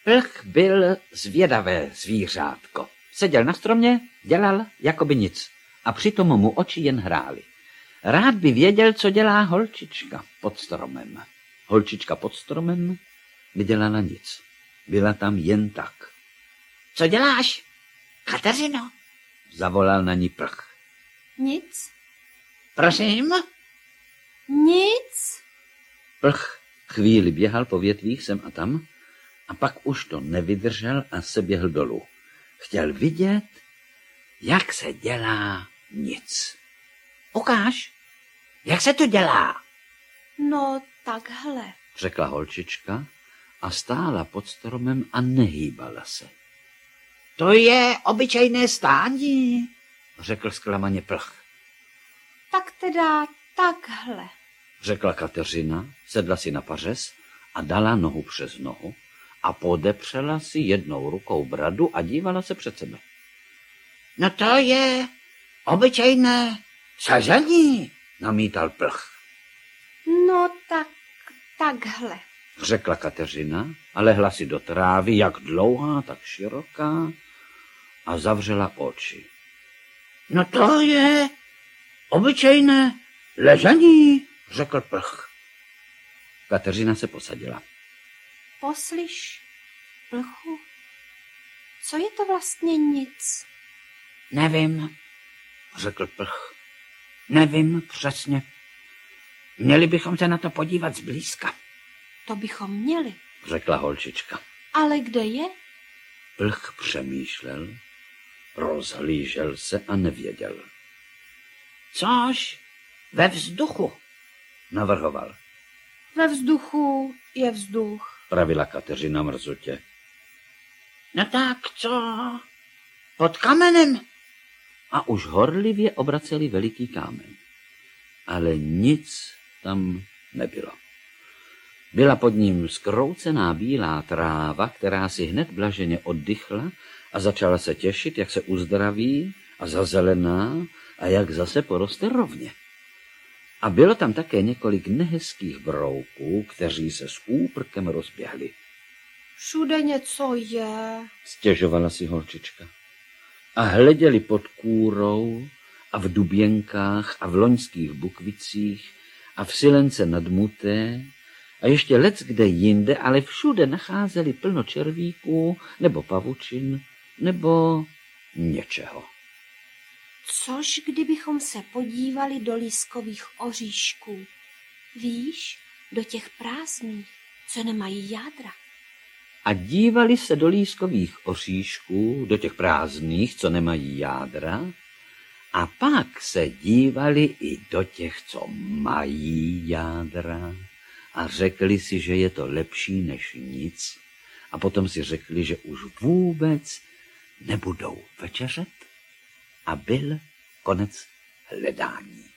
Plch byl zvědavé zvířátko. Seděl na stromě, dělal jakoby nic a přitom mu oči jen hrály. Rád by věděl, co dělá holčička pod stromem. Holčička pod stromem nedělala nic. Byla tam jen tak. Co děláš, Kateřino? Zavolal na ní Plch. Nic. Prosím? Nic. Plch chvíli běhal po větvích sem a tam a pak už to nevydržel a se běhl dolů. Chtěl vidět, jak se dělá nic. Ukáž, jak se to dělá? No, takhle, Řekla holčička a stála pod stromem a nehýbala se. To je obyčejné stání, řekl zklamaně Plch. Tak teda takhle. Řekla Kateřina, sedla si na pařez a dala nohu přes nohu a podepřela si jednou rukou bradu a dívala se před sebe. No to je obyčejné sazení, namítal Plch. No tak takhle. Řekla Kateřina a lehla si do trávy, jak dlouhá, tak široká, a zavřela oči. No to je obyčejné ležení, řekl Plch. Kateřina se posadila. Poslyš, Plchu, co je to vlastně nic? Nevím, řekl Plch. Nevím přesně. Měli bychom se na to podívat zblízka, To bychom měli. řekla holčička. Ale kde je? Plch přemýšlel, rozhlížel se a nevěděl. Což ve vzduchu, navrhoval. Ve vzduchu je vzduch. Pravila Kateřina mrzutě. No tak co? Pod kamenem? A už horlivě obraceli veliký kámen. Ale nic tam nebylo. Byla pod ním zkroucená bílá tráva, která si hned blaženě oddychla a začala se těšit, jak se uzdraví a zazelená a jak zase poroste rovně. A bylo tam také několik nehezkých brouků, kteří se s úprkem rozběhli. Všude něco je. Stěžovala si holčička. A hleděli pod kůrou a v duběnkách a v loňských bukvicích a v silence nad Muté a ještě leckde jinde, ale všude nacházeli plno červíků nebo pavučin nebo něčeho. Což kdybychom se podívali do lískových oříšků? Víš, do těch prázdných, co nemají jádra. A dívali se do lískových oříšků, do těch prázdných, co nemají jádra, a pak se dívali i do těch, co mají jádra, a řekli si, že je to lepší než nic, a potom si řekli, že už vůbec nebudou večeřet, a byl konec hledání.